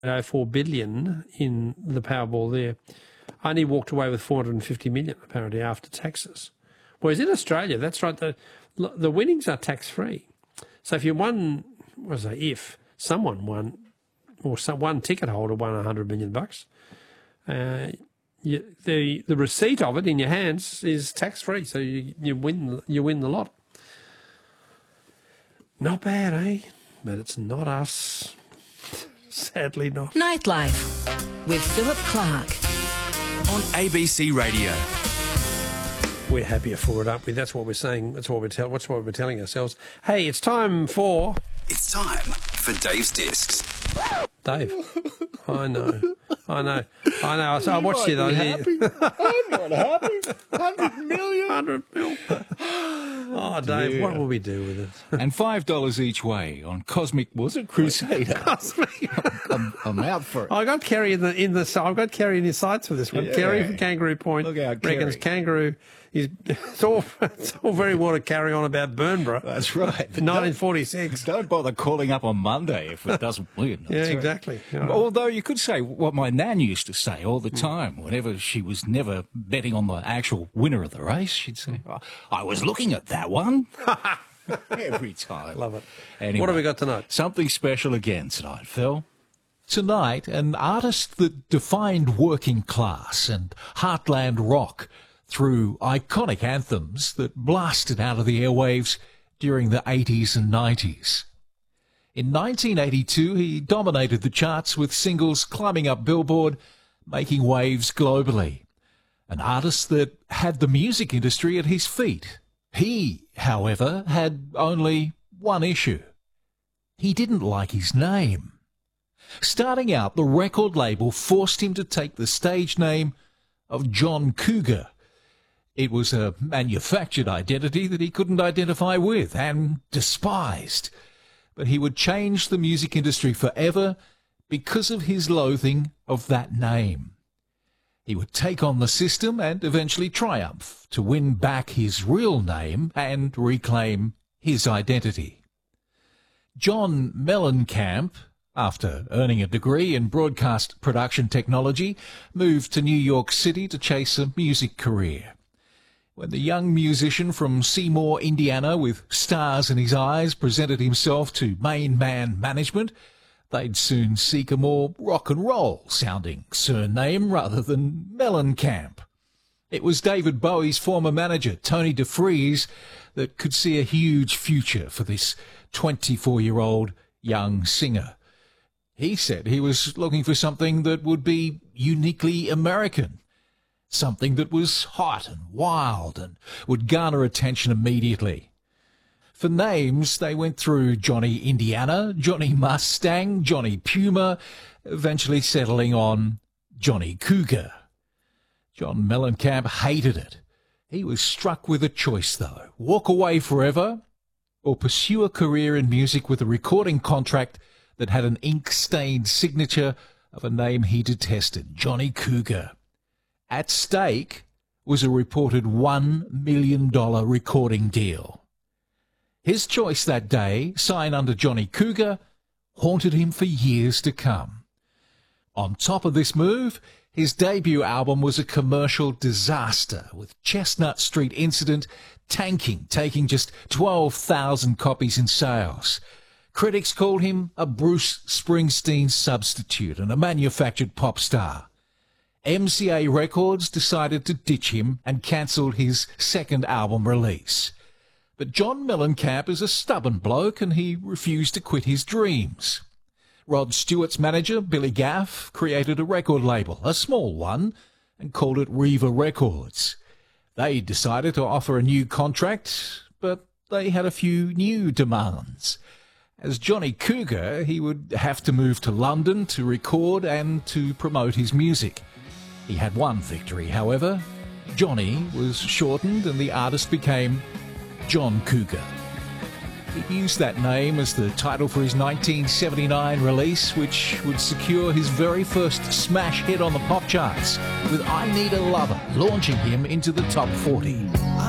4 billion in the Powerball there. Only walked away with 450 million apparently after taxes. Whereas in Australia, that's right, the winnings are tax-free. So if you won, if someone won, or one ticket holder won $100 million, the receipt of it in your hands is tax-free. So you win the lot. Not bad, eh? But it's not us. Sadly not. Nightlife with Philip Clark on ABC Radio. We're happier for it, aren't we? That's what we're saying. That's what we're telling ourselves. Hey, it's time for... It's time for Dave's Discs. Dave. I know. So I watched it. I'm not happy. 100 million. 100 mil. Oh, Dave, dear. what will we do with it? And $5 each way on Cosmic, was it, Crusader? I'm out for it. I got Kerry in the. I've got Kerry in his sights for this one. Yeah. Kerry from Kangaroo Point Look out, reckons Kerry. Kangaroo is. It's all very well to carry on about Burnborough. That's right. 1946. Don't bother calling up on Monday if it doesn't win. Yeah, That's right. exactly. Yeah. Although you could say what my nan used to say all the time, whenever she was never betting on the actual winner of the race, she'd say, "Oh, I was looking at that one." Every time. Love it. Anyway, What have we got tonight? Something special again tonight, Phil. Tonight, an artist that defined working class and heartland rock through iconic anthems that blasted out of the airwaves during the 80s and 90s. In 1982, he dominated the charts with singles climbing up Billboard, making waves globally. An artist that had the music industry at his feet. He, however, had only one issue. He didn't like his name. Starting out, the record label forced him to take the stage name of John Cougar. It was a manufactured identity that he couldn't identify with and despised. But he would change the music industry forever because of his loathing of that name. He would take on the system and eventually triumph to win back his real name and reclaim his identity. John Mellencamp, after earning a degree in broadcast production technology, moved to New York City to chase a music career. When the young musician from Seymour, Indiana, with stars in his eyes, presented himself to Main Man Management, they'd soon seek a more rock and roll sounding surname rather than Mellencamp. It was David Bowie's former manager, Tony DeFries, that could see a huge future for this 24-year-old young singer. He said he was looking for something that would be uniquely American, something that was hot and wild and would garner attention immediately. For names, they went through Johnny Indiana, Johnny Mustang, Johnny Puma, eventually settling on Johnny Cougar. John Mellencamp hated it. He was struck with a choice, though. Walk away forever or pursue a career in music with a recording contract that had an ink-stained signature of a name he detested, Johnny Cougar. At stake was a reported $1 million recording deal. His choice that day, sign under Johnny Cougar, haunted him for years to come. On top of this move, his debut album was a commercial disaster, with Chestnut Street Incident taking just 12,000 copies in sales. Critics called him a Bruce Springsteen substitute and a manufactured pop star. MCA Records decided to ditch him and cancelled his second album release. But John Mellencamp is a stubborn bloke and he refused to quit his dreams. Rod Stewart's manager, Billy Gaff, created a record label, a small one, and called it Riva Records. They decided to offer a new contract, but they had a few new demands. As Johnny Cougar, he would have to move to London to record and to promote his music. He had one victory, however. Johnny was shortened and the artist became John Cougar. He used that name as the title for his 1979 release, which would secure his very first smash hit on the pop charts, with I Need a Lover launching him into the top 40.